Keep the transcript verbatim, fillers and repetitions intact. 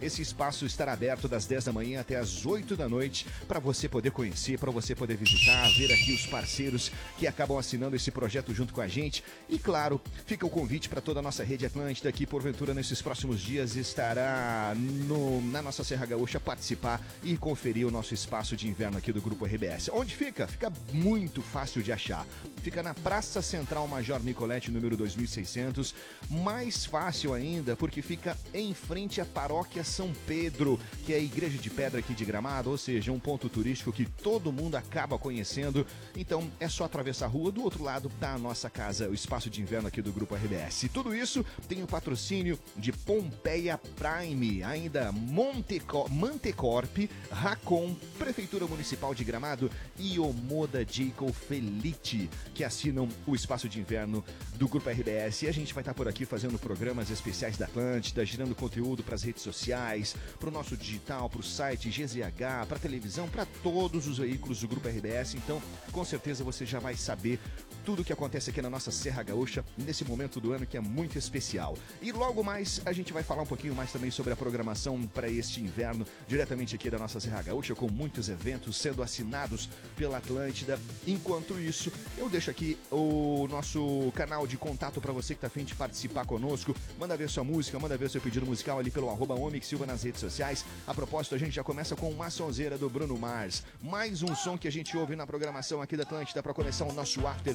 Esse espaço estará aberto das dez da manhã até as oito da noite para você poder conhecer, para você poder visitar, ver aqui os parceiros que acabam assinando esse projeto junto com a gente. E claro, fica o convite para toda a nossa rede Atlântida que porventura nesses próximos dias estará no, na nossa Serra Gaúcha participar e conferir o nosso espaço de inverno aqui do Grupo R B S. Onde fica? Fica muito fácil de achar. Fica na Praça Central Major Nicolete, número dois mil e seiscentos. Mais fácil ainda, porque fica em frente à Paróquia São Pedro, que é a Igreja de Pedra aqui de Gramado, ou seja, um ponto turístico que todo mundo acaba conhecendo. Então é só atravessar a rua, do outro lado tá a nossa casa, o espaço de inverno aqui do Grupo R B S. Tudo isso tem o patrocínio de Pompeia Prime, ainda Monteco- Mantecorp, Racon, Prefeitura Municipal de Gramado e Omoda Jacob Felite, que assinam o espaço de inverno do Grupo R B S. E a gente vai estar por aqui fazendo programas especiais da Atlântida, girando conteúdo para as redes sociais, para o nosso digital, para o site G Z H, para a televisão, para todos os veículos do Grupo R B S. Então, com certeza você já vai saber tudo o que acontece aqui na nossa Serra Gaúcha nesse momento do ano que é muito especial. E logo mais a gente vai falar um pouquinho mais também sobre a programação para este inverno, diretamente aqui da nossa Serra Gaúcha, com muitos eventos sendo assinados pela Atlântida. Enquanto isso, eu deixo aqui o nosso canal de contato para você que está a fim de participar conosco. Manda ver sua música, manda ver seu pedido musical ali pelo arroba Omix Silva nas redes sociais. A propósito, a gente já começa com uma sonzeira do Bruno Mars. Mais um som que a gente ouve na programação aqui da Atlântida para começar o nosso after